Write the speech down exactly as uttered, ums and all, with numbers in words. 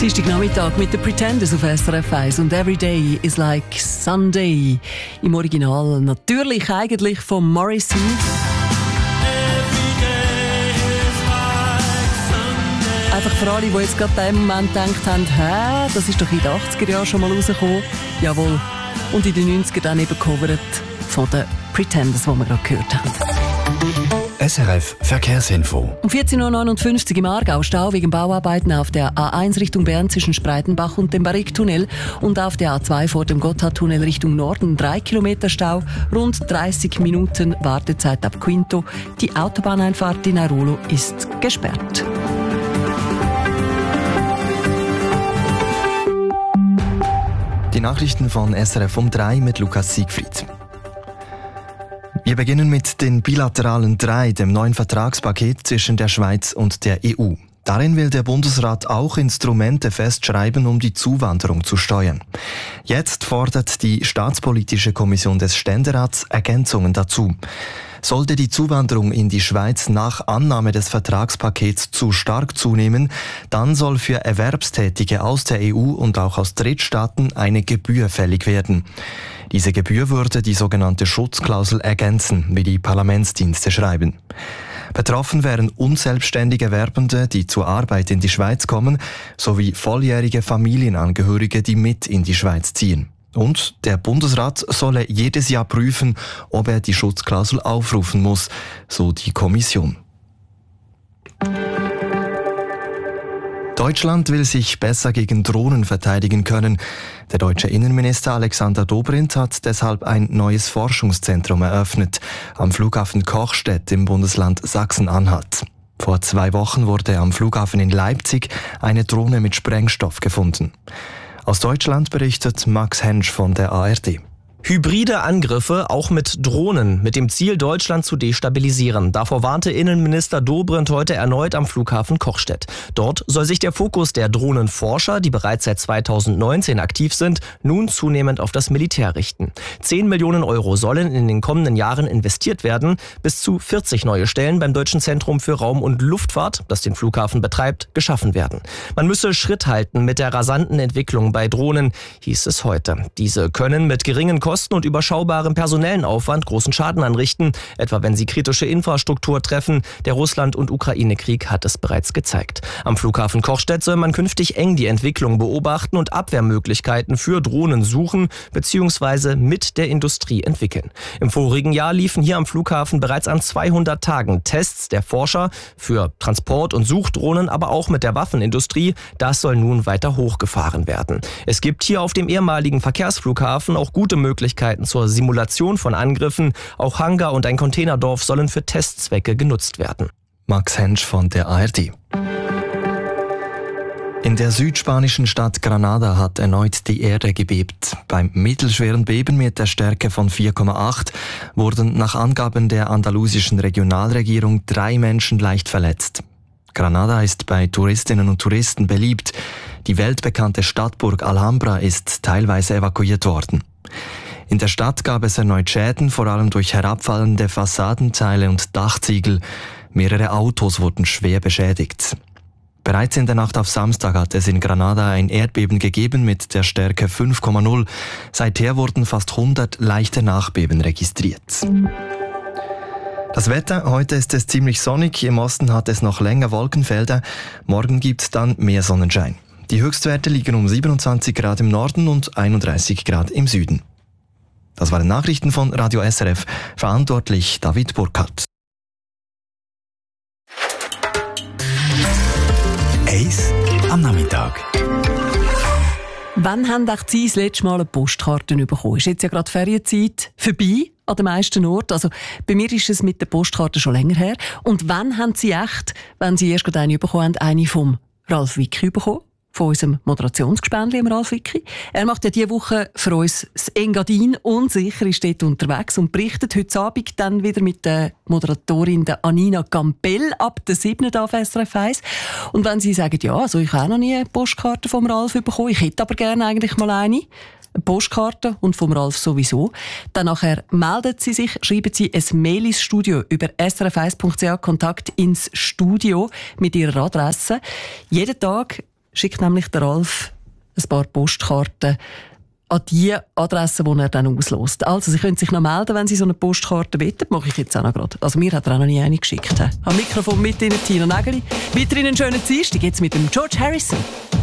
Dienstagnachmittag mit den Pretenders auf S R F eins und «Every Day is like Sunday». Im Original natürlich eigentlich von Morrissey. Einfach für alle, die jetzt gerade in diesem Moment gedacht haben, hä, das ist doch in den achtziger Jahren schon mal rausgekommen. Jawohl. Und in den neunziger dann eben gecovert von den Pretenders, die wir gerade gehört haben. S R F Verkehrsinfo. Um vierzehn Uhr neunundfünfzig im Aargau Stau wegen Bauarbeiten auf der A eins Richtung Bern zwischen Spreitenbach und dem Barrique-Tunnel und auf der A zwei vor dem Gotthardtunnel Richtung Norden drei Kilometer Stau, rund dreißig Minuten Wartezeit ab Quinto. Die Autobahneinfahrt in Airolo ist gesperrt. Die Nachrichten von S R F um drei mit Lukas Siegfried. Wir beginnen mit den bilateralen drei, dem neuen Vertragspaket zwischen der Schweiz und der E U. Darin will der Bundesrat auch Instrumente festschreiben, um die Zuwanderung zu steuern. Jetzt fordert die Staatspolitische Kommission des Ständerats Ergänzungen dazu. Sollte die Zuwanderung in die Schweiz nach Annahme des Vertragspakets zu stark zunehmen, dann soll für Erwerbstätige aus der E U und auch aus Drittstaaten eine Gebühr fällig werden. Diese Gebühr würde die sogenannte Schutzklausel ergänzen, wie die Parlamentsdienste schreiben. Betroffen wären unselbstständige Werbende, die zur Arbeit in die Schweiz kommen, sowie volljährige Familienangehörige, die mit in die Schweiz ziehen. Und der Bundesrat solle jedes Jahr prüfen, ob er die Schutzklausel aufrufen muss, so die Kommission. Deutschland will sich besser gegen Drohnen verteidigen können. Der deutsche Innenminister Alexander Dobrindt hat deshalb ein neues Forschungszentrum eröffnet, am Flughafen Kochstedt im Bundesland Sachsen-Anhalt. Vor zwei Wochen wurde am Flughafen in Leipzig eine Drohne mit Sprengstoff gefunden. Aus Deutschland berichtet Max Hensch von der A R D. Hybride Angriffe, auch mit Drohnen, mit dem Ziel, Deutschland zu destabilisieren. Davor warnte Innenminister Dobrindt heute erneut am Flughafen Kochstedt. Dort soll sich der Fokus der Drohnenforscher, die bereits seit zweitausendneunzehn aktiv sind, nun zunehmend auf das Militär richten. Zehn Millionen Euro sollen in den kommenden Jahren investiert werden. Bis zu vierzig neue Stellen beim Deutschen Zentrum für Raum- und Luftfahrt, das den Flughafen betreibt, geschaffen werden. Man müsse Schritt halten mit der rasanten Entwicklung bei Drohnen, hieß es heute. Diese können mit geringen Kosten Kosten und überschaubarem personellen Aufwand großen Schaden anrichten, etwa wenn sie kritische Infrastruktur treffen. Der Russland- und Ukraine-Krieg hat es bereits gezeigt. Am Flughafen Kochstedt soll man künftig eng die Entwicklung beobachten und Abwehrmöglichkeiten für Drohnen suchen bzw. mit der Industrie entwickeln. Im vorigen Jahr liefen hier am Flughafen bereits an zweihundert Tagen Tests der Forscher für Transport- und Suchdrohnen, aber auch mit der Waffenindustrie. Das soll nun weiter hochgefahren werden. Es gibt hier auf dem ehemaligen Verkehrsflughafen auch gute Möglichkeiten zur Simulation von Angriffen. Auch Hangar und ein Containerdorf sollen für Testzwecke genutzt werden. Max Hensch von der A R D. In der südspanischen Stadt Granada hat erneut die Erde gebebt. Beim mittelschweren Beben mit der Stärke von vier Komma acht wurden nach Angaben der andalusischen Regionalregierung drei Menschen leicht verletzt. Granada ist bei Touristinnen und Touristen beliebt. Die weltbekannte Stadtburg Alhambra ist teilweise evakuiert worden. In der Stadt gab es erneut Schäden, vor allem durch herabfallende Fassadenteile und Dachziegel. Mehrere Autos wurden schwer beschädigt. Bereits in der Nacht auf Samstag hat es in Granada ein Erdbeben gegeben mit der Stärke fünf Komma null. Seither wurden fast hundert leichte Nachbeben registriert. Das Wetter, heute ist es ziemlich sonnig, im Osten hat es noch länger Wolkenfelder, morgen gibt es dann mehr Sonnenschein. Die Höchstwerte liegen um siebenundzwanzig Grad im Norden und einunddreißig Grad im Süden. Das waren Nachrichten von Radio S R F, verantwortlich David Burkhardt. Eis am Nachmittag. Wann haben auch Sie das letzte Mal eine Postkarte bekommen? Ist jetzt ja gerade Ferienzeit vorbei an den meisten Orten. Also bei mir ist es mit der Postkarte schon länger her. Und wann haben Sie echt, wenn Sie erst gerade eine bekommen haben, eine vom Ralf Wicki bekommen? Von unserem Moderationsgespendli, Ralf Wicki. Er macht ja diese Woche für uns das Engadin und sicher ist dort unterwegs und berichtet heute Abend dann wieder mit der Moderatorin der Anina Campbell ab der siebten auf S R F eins. Und wenn Sie sagen, ja, also ich habe auch noch nie eine Postkarte vom Ralf bekommen, ich hätte aber gerne eigentlich mal eine, eine Postkarte und vom Ralf sowieso, dann nachher melden Sie sich, schreiben Sie ein Mail ins Studio über s r f eins punkt c h, Kontakt ins Studio mit Ihrer Adresse. Jeden Tag schickt nämlich der Ralf ein paar Postkarten an die Adresse, die er dann auslost. Also, Sie können sich noch melden, wenn Sie so eine Postkarte wollen. Mache ich jetzt auch noch gerade. Also, mir hat er auch noch nie eine geschickt. Am Mikrofon mit Ihnen Tina Nägeli. Weiterhin einen schönen Dienstag, jetzt mit dem George Harrison.